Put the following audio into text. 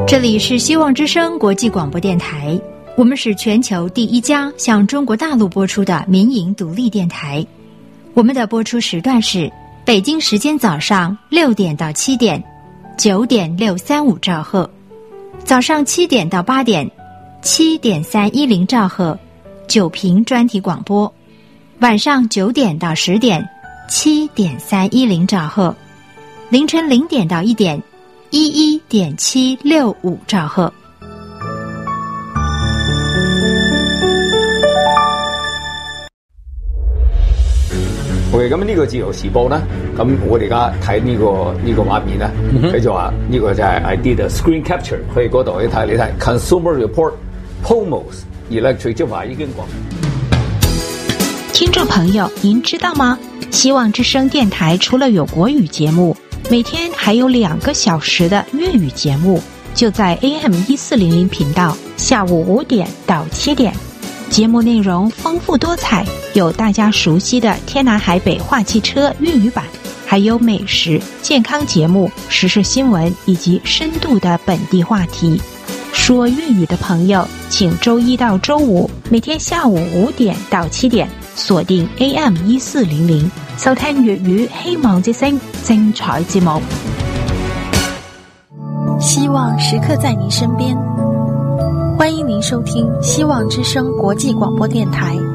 这里是希望之声国际广播电台，我们是全球第一家向中国大陆播出的民营独立电台。我们的播出时段是北京时间早上6点到7点，9.635兆赫；早上7点到8点，7.310兆赫，9频专题广播；晚上9点到10点，7.310兆赫；凌晨0点到1点，11.765兆赫。 OK， 咁呢個自由時報咧，咁我哋而家睇呢個畫面咧，佢就話呢個就係 I did a screen capture， 去嗰度你睇 Consumer Report Pomos Electric 即係話已經講。 聽眾朋友，您知道嗎？希望之聲電台除了有國語節目，每天還有2個小時的粵語節目，就在 AM1400 頻道，下午5點到7點。節目內容豐富多彩，有大家熟悉的天南海北話汽車粵語版，還有美食、健康節目、時事新聞以及深度的本地話題。說粵語的朋友，請周一到周五每天下午5點到7點鎖定 AM1400，收聽粵語希望之聲精彩節目。 希望時刻在您身邊，歡迎您收聽希望之聲國際廣播電台